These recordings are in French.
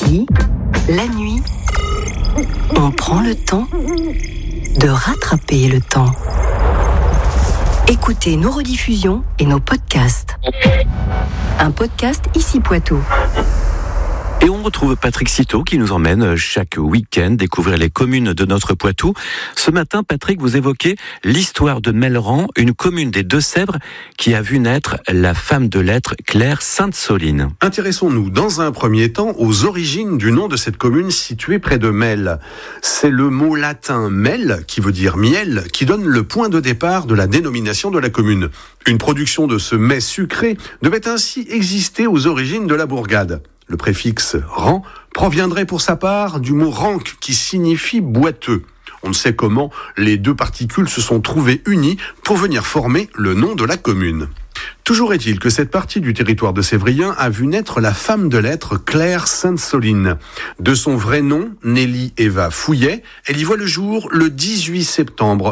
Ici, la nuit, on prend le temps de rattraper le temps. Écoutez nos rediffusions et nos podcasts. Un podcast Ici Poitou. Et on retrouve Patrick Citeau qui nous emmène chaque week-end découvrir les communes de notre Poitou. Ce matin, Patrick, vous évoquez l'histoire de Melleran, une commune des Deux-Sèvres qui a vu naître la femme de lettres Claire Sainte-Soline. Intéressons-nous dans un premier temps aux origines du nom de cette commune située près de Mel. C'est le mot latin mel, qui veut dire miel, qui donne le point de départ de la dénomination de la commune. Une production de ce mets sucré devait ainsi exister aux origines de la bourgade. Le préfixe « ran » proviendrait pour sa part du mot « ranc » qui signifie « boiteux ». On ne sait comment les deux particules se sont trouvées unies pour venir former le nom de la commune. Toujours est-il que cette partie du territoire de Sévrien a vu naître la femme de lettres Claire Sainte-Soline. De son vrai nom, Nelly Eva Fouillet, elle y voit le jour le 18 septembre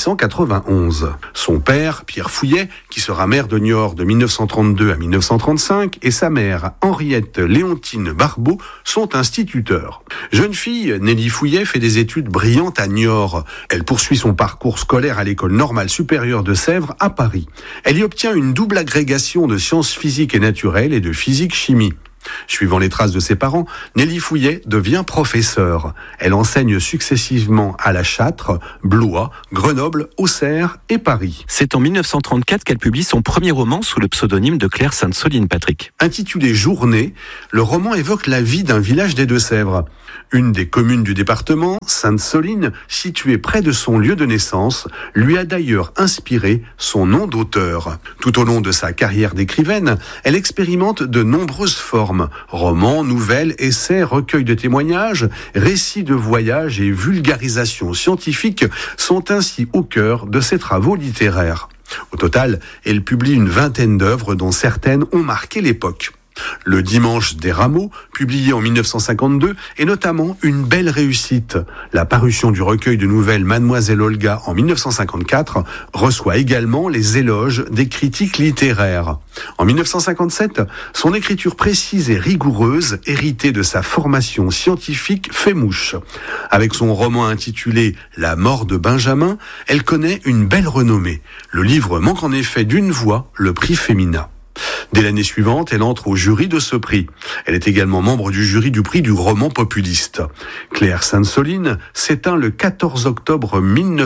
1891. Son père, Pierre Fouillet, qui sera maire de Niort de 1932 à 1935, et sa mère, Henriette Léontine Barbeau, sont instituteurs. Jeune fille, Nelly Fouillet fait des études brillantes à Niort. Elle poursuit son parcours scolaire à l'école normale supérieure de Sèvres à Paris. Elle y obtient une double agrégation de sciences physiques et naturelles et de physique-chimie. Suivant les traces de ses parents, Nelly Fouillet devient professeure. Elle enseigne successivement à La Châtre, Blois, Grenoble, Auxerre et Paris. C'est en 1934 qu'elle publie son premier roman sous le pseudonyme de Claire Sainte-Soline, Patrick. Intitulé Journée, le roman évoque la vie d'un village des Deux-Sèvres. Une des communes du département, Sainte-Soline, située près de son lieu de naissance, lui a d'ailleurs inspiré son nom d'auteur. Tout au long de sa carrière d'écrivaine, elle expérimente de nombreuses formes. Romans, nouvelles, essais, recueils de témoignages, récits de voyages et vulgarisation scientifique sont ainsi au cœur de ses travaux littéraires. Au total, elle publie une vingtaine d'œuvres dont certaines ont marqué l'époque. Le Dimanche des Rameaux, publié en 1952, est notamment une belle réussite. La parution du recueil de nouvelles Mademoiselle Olga en 1954 reçoit également les éloges des critiques littéraires. En 1957, son écriture précise et rigoureuse, héritée de sa formation scientifique, fait mouche. Avec son roman intitulé La mort de Benjamin, elle connaît une belle renommée. Le livre manque en effet d'une voix le prix Femina. Dès l'année suivante, elle entre au jury de ce prix. Elle est également membre du jury du prix du roman populiste. Claire Sainte-Soline s'éteint le 14 octobre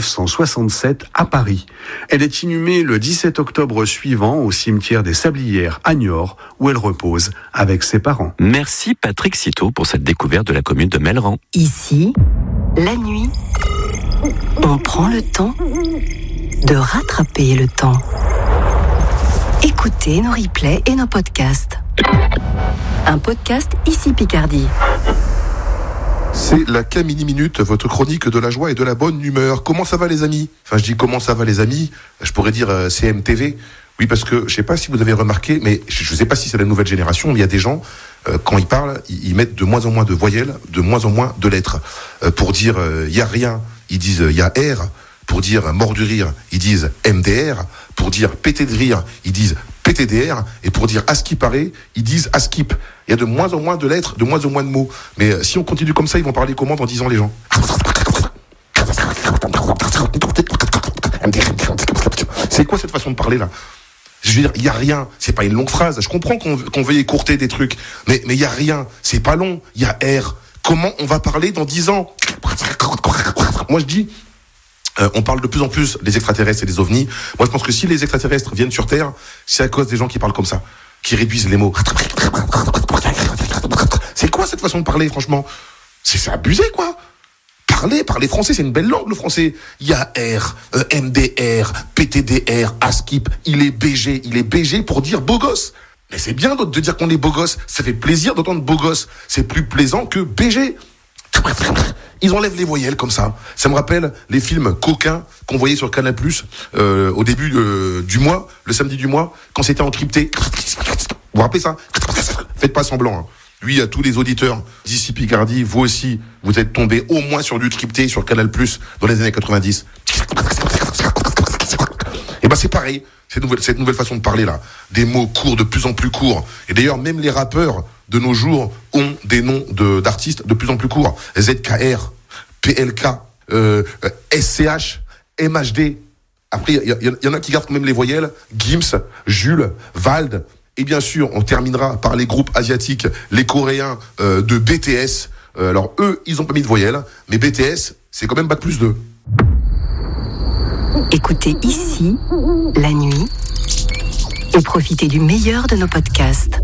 1967 à Paris. Elle est inhumée le 17 octobre suivant au cimetière des Sablières à Niort, où elle repose avec ses parents. Merci Patrick Citeau pour cette découverte de la commune de Melleran. Ici, la nuit, on prend le temps de rattraper le temps. Écoutez nos replays et nos podcasts. Un podcast Ici Picardie. C'est la Camini Minute, votre chronique de la joie et de la bonne humeur. Comment ça va les amis ? Enfin, je dis comment ça va les amis, je pourrais dire CMTV. Oui, parce que je sais pas si vous avez remarqué, mais je sais pas si c'est la nouvelle génération, mais il y a des gens, quand ils parlent, ils mettent de moins en moins de voyelles, de moins en moins de lettres. Pour dire y a rien, ils disent y a R. Pour dire mort du rire, ils disent MDR. Pour dire pété de rire, ils disent PTDR. Et pour dire à ce qui paraît, ils disent à skip. Il y a de moins en moins de lettres, de moins en moins de mots. Mais si on continue comme ça, ils vont parler comment dans 10 ans les gens ? C'est quoi cette façon de parler là ? Je veux dire, il y a rien. C'est pas une longue phrase. Je comprends qu'on veuille écourter des trucs, mais il y a rien. C'est pas long. Il y a R. Comment on va parler dans 10 ans ? Moi je dis. On parle de plus en plus des extraterrestres et des ovnis. Moi, je pense que si les extraterrestres viennent sur Terre, c'est à cause des gens qui parlent comme ça, qui réduisent les mots. C'est quoi cette façon de parler, franchement ? C'est abusé, quoi. Parler français, c'est une belle langue, le français. Il y a R, MDR, PTDR, ASKIP. Il est BG pour dire beau gosse. Mais c'est bien de dire qu'on est beau gosse. Ça fait plaisir d'entendre beau gosse. C'est plus plaisant que BG. Ils enlèvent les voyelles comme ça. Ça me rappelle les films coquins qu'on voyait sur Canal+, au début du mois, le samedi du mois, quand c'était encrypté. Vous vous rappelez ça ? Faites pas semblant. Hein. Oui, à tous les auditeurs d'ici Picardie, vous aussi, vous êtes tombés au moins sur du crypté sur Canal+, dans les années 90. Et ben c'est pareil. Cette nouvelle façon de parler là, des mots courts, de plus en plus courts. Et d'ailleurs, même les rappeurs de nos jours, ont des noms d'artistes de plus en plus courts. ZKR, PLK, SCH, MHD. Après, il y en a qui gardent quand même les voyelles. Gims, Jules, Vald. Et bien sûr, on terminera par les groupes asiatiques, les Coréens de BTS. Alors eux, ils ont pas mis de voyelles, mais BTS, c'est quand même bac plus 2. Écoutez ici, la nuit, et profitez du meilleur de nos podcasts.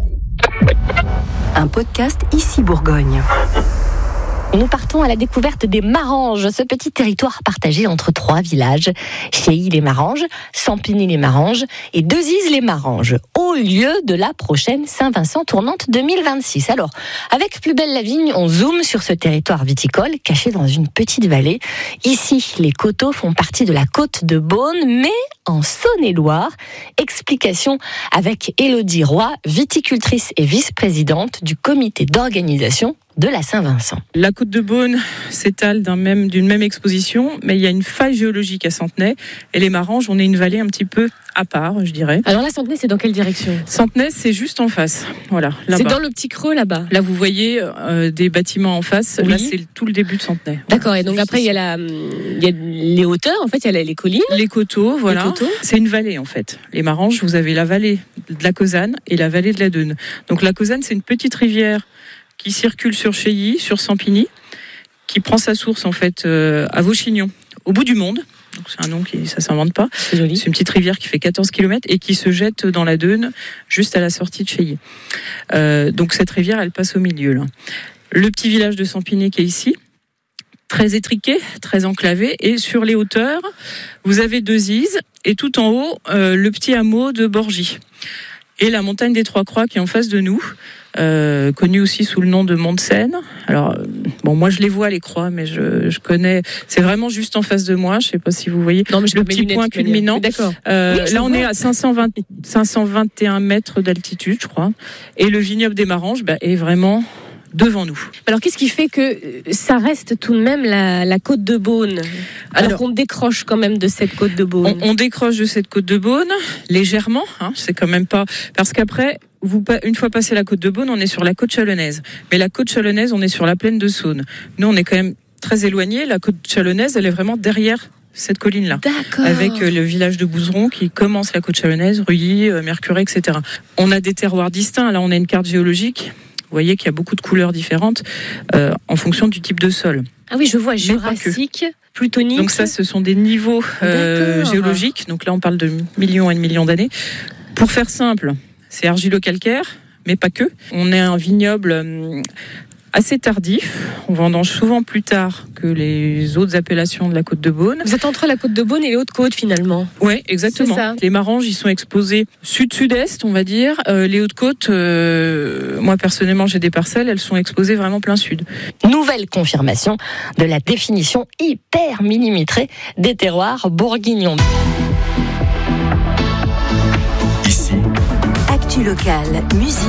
Un podcast Ici Bourgogne. Nous partons à la découverte des Maranges, ce petit territoire partagé entre 3 villages, Cheilly-les-Maranges, Sampigny-les-Maranges et Deuzize-les-Maranges, au lieu de la prochaine Saint-Vincent tournante 2026. Alors, avec Plus belle la vigne, on zoome sur ce territoire viticole caché dans une petite vallée. Ici, les coteaux font partie de la côte de Beaune, mais en Saône-et-Loire. Explication avec Élodie Roy, viticultrice et vice-présidente du comité d'organisation de la Saint-Vincent. La côte de Beaune s'étale d'une même exposition, mais il y a une faille géologique à Centenay. Et les Maranges, on est une vallée un petit peu à part, je dirais. Alors là, Centenay, c'est dans quelle direction ? Centenay, c'est juste en face. Voilà, là-bas. C'est dans le petit creux, là-bas. Là, vous voyez des bâtiments en face. Oui. Là, c'est tout le début de Centenay. D'accord, et donc après, il y a les hauteurs, en fait, il y a les collines. Les coteaux, voilà. Les coteaux. C'est une vallée, en fait. Les Maranges, vous avez la vallée de la Causanne et la vallée de la Deûne. Donc la Causanne, c'est une petite rivière qui circule sur Cheilly, sur Sampigny, qui prend sa source en fait à Vauchignon, au bout du monde. Donc c'est un nom qui ça s'invente pas. C'est joli. C'est une petite rivière qui fait 14 km et qui se jette dans la Deûne, juste à la sortie de Cheilly. Donc cette rivière, elle passe au milieu là. Le petit village de Sampigny qui est ici, très étriqué, très enclavé, et sur les hauteurs, vous avez Deuzize et tout en haut le petit hameau de Borgy. Et la montagne des Trois Croix qui est en face de nous, connue aussi sous le nom de Mont de Seine. Alors, bon, moi je les vois les croix, mais je connais. C'est vraiment juste en face de moi. Je sais pas si vous voyez. Non, mais je le petit point culminant. D'accord. Oui, là, on est à 521 mètres d'altitude, je crois. Et le vignoble des Maranges est vraiment devant nous. Alors, qu'est-ce qui fait que ça reste tout de même la côte de Beaune, alors qu'on décroche quand même de cette côte de Beaune? On décroche de cette côte de Beaune, légèrement, c'est quand même pas... Parce qu'après, une fois passé la côte de Beaune, on est sur la côte chalonnaise. Mais la côte chalonnaise, on est sur la plaine de Saône. Nous, on est quand même très éloignés. La côte chalonnaise, elle est vraiment derrière cette colline-là. D'accord. Avec le village de Bouzeron qui commence la côte chalonnaise, Rully, Mercurey, etc. On a des terroirs distincts. Là, on a une carte géologique. Vous voyez qu'il y a beaucoup de couleurs différentes en fonction du type de sol. Ah oui, je vois jurassique, plutonique. Donc ça, ce sont des niveaux géologiques. Donc là, on parle de millions et de millions d'années. Pour faire simple, c'est argilo-calcaire, mais pas que. On est un vignoble assez tardif. On vendange souvent plus tard que les autres appellations de la côte de Beaune. Vous êtes entre la côte de Beaune et les Hautes-Côtes finalement. Oui, exactement. C'est ça. Les Maranges, ils sont exposés sud-sud-est, on va dire. Les Hautes-Côtes, moi personnellement, j'ai des parcelles, elles sont exposées vraiment plein sud. Nouvelle confirmation de la définition hyper millimétrée des terroirs bourguignons. Ici, actu locale, musique